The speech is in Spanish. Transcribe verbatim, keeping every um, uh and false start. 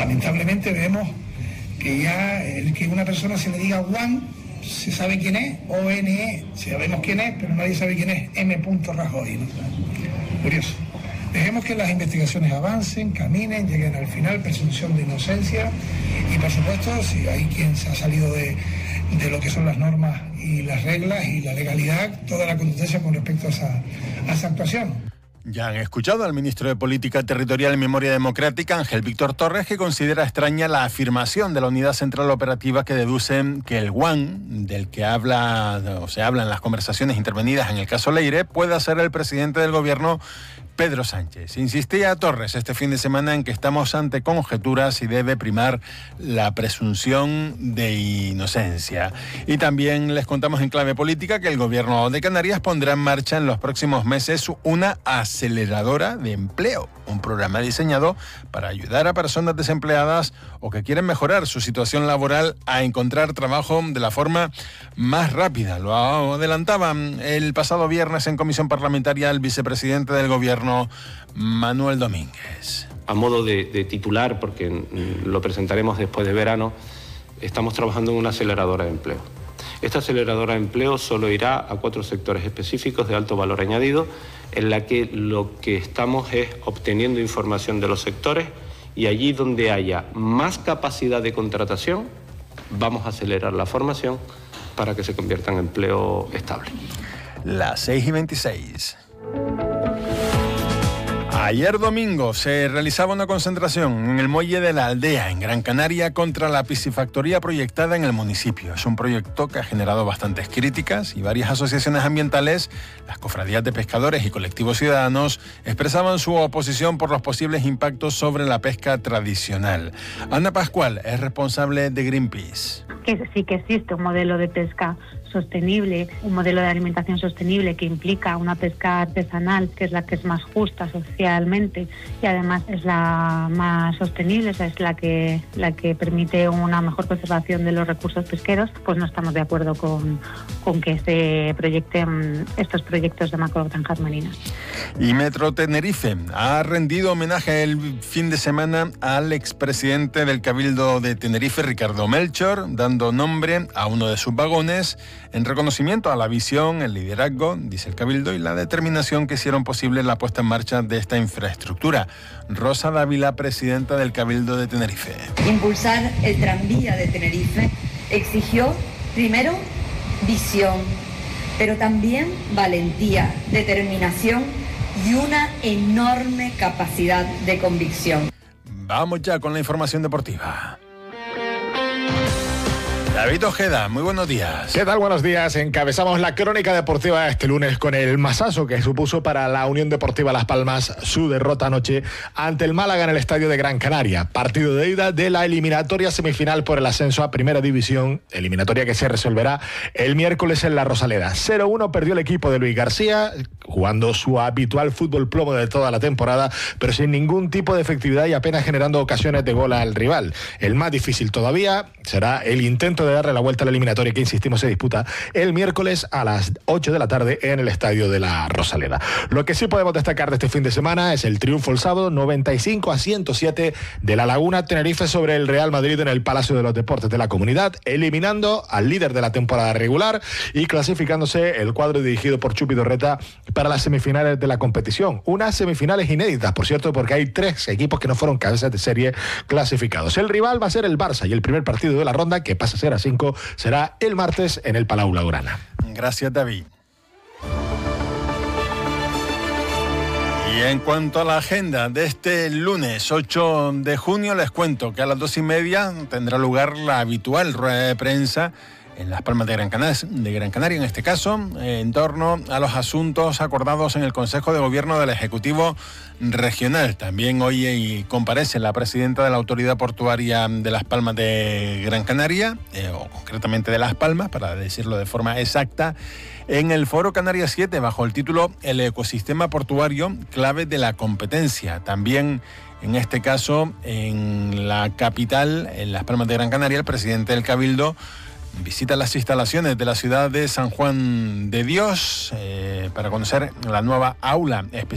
lamentablemente vemos que ya el que una persona se le diga Juan, se sabe quién es, O N E, sabemos quién es, pero nadie sabe quién es M. Rajoy, ¿no? Curioso. Dejemos que las investigaciones avancen, caminen, lleguen al final, presunción de inocencia y, por supuesto, si hay quien se ha salido de, de lo que son las normas y las reglas y la legalidad, toda la contundencia con respecto a esa, a esa actuación. Ya han escuchado al ministro de Política Territorial y Memoria Democrática, Ángel Víctor Torres, que considera extraña la afirmación de la Unidad Central Operativa que deduce que el Juan, del que habla o se habla en las conversaciones intervenidas en el caso Leire, pueda ser el presidente del gobierno, Pedro Sánchez. Insistía Torres este fin de semana en que estamos ante conjeturas y debe primar la presunción de inocencia. Y también les contamos en clave política que el gobierno de Canarias pondrá en marcha en los próximos meses una aceleradora de empleo, un programa diseñado para ayudar a personas desempleadas o que quieren mejorar su situación laboral a encontrar trabajo de la forma más rápida. Lo adelantaba el pasado viernes en comisión parlamentaria el vicepresidente del gobierno, Manuel Domínguez. A modo de, de titular, porque lo presentaremos después de verano, estamos trabajando en una aceleradora de empleo. Esta aceleradora de empleo solo irá a cuatro sectores específicos de alto valor añadido, en la que lo que estamos es obteniendo información de los sectores y allí donde haya más capacidad de contratación, vamos a acelerar la formación para que se convierta en empleo estable. Las seis y veintiséis. Ayer domingo se realizaba una concentración en el muelle de la Aldea, en Gran Canaria, contra la piscifactoría proyectada en el municipio. Es un proyecto que ha generado bastantes críticas y varias asociaciones ambientales, las cofradías de pescadores y colectivos ciudadanos expresaban su oposición por los posibles impactos sobre la pesca tradicional. Ana Pascual es responsable de Greenpeace. Que sí que existe un modelo de pesca sostenible, un modelo de alimentación sostenible que implica una pesca artesanal, que es la que es más justa socialmente y además es la más sostenible, o sea, es la que la que permite una mejor conservación de los recursos pesqueros. Pues no estamos de acuerdo con, con que se proyecten estos proyectos de macrogranjas marinas. Y Metro Tenerife ha rendido homenaje el fin de semana al expresidente del Cabildo de Tenerife, Ricardo Melchor, dando nombre a uno de sus vagones en reconocimiento a la visión, el liderazgo, dice el Cabildo, y la determinación que hicieron posible la puesta en marcha de esta infraestructura. Rosa Dávila, presidenta del Cabildo de Tenerife. Impulsar el tranvía de Tenerife exigió, primero, visión, pero también valentía, determinación y una enorme capacidad de convicción. Vamos ya con la información deportiva. David Ojeda, muy buenos días. ¿Qué tal? Buenos días. Encabezamos la crónica deportiva este lunes con el masazo que supuso para la Unión Deportiva Las Palmas su derrota anoche ante el Málaga en el estadio de Gran Canaria. Partido de ida de la eliminatoria semifinal por el ascenso a Primera División, eliminatoria que se resolverá el miércoles en la Rosaleda. cero uno perdió el equipo de Luis García, jugando su habitual fútbol plomo de toda la temporada, pero sin ningún tipo de efectividad y apenas generando ocasiones de gol al rival. El más difícil todavía será el intento de darle la vuelta a la eliminatoria que, insistimos, se disputa el miércoles a las ocho de la tarde en el estadio de la Rosaleda. Lo que sí podemos destacar de este fin de semana es el triunfo el sábado noventa y cinco a ciento siete de la Laguna Tenerife sobre el Real Madrid en el Palacio de los Deportes de la Comunidad, eliminando al líder de la temporada regular y clasificándose el cuadro dirigido por Chupi Dorreta para las semifinales de la competición. Unas semifinales inéditas, por cierto, porque hay tres equipos que no fueron cabezas de serie clasificados. El rival va a ser el Barça y el primer partido de la ronda, que pasa a ser a cinco, será el martes en el Palau Blaugrana. Gracias, David. Y en cuanto a la agenda de este lunes ocho de junio, les cuento que a las dos y media tendrá lugar la habitual rueda de prensa en Las Palmas de Gran Canaria, de Gran Canaria en este caso, en torno a los asuntos acordados en el Consejo de Gobierno del Ejecutivo Regional. También hoy comparece la presidenta de la Autoridad Portuaria de Las Palmas de Gran Canaria, eh, o concretamente de Las Palmas, para decirlo de forma exacta, en el Foro Canarias siete, bajo el título El ecosistema portuario, clave de la competencia. También, en este caso, en la capital, en Las Palmas de Gran Canaria, el presidente del Cabildo visita las instalaciones de la ciudad de San Juan de Dios eh, para conocer la nueva aula especial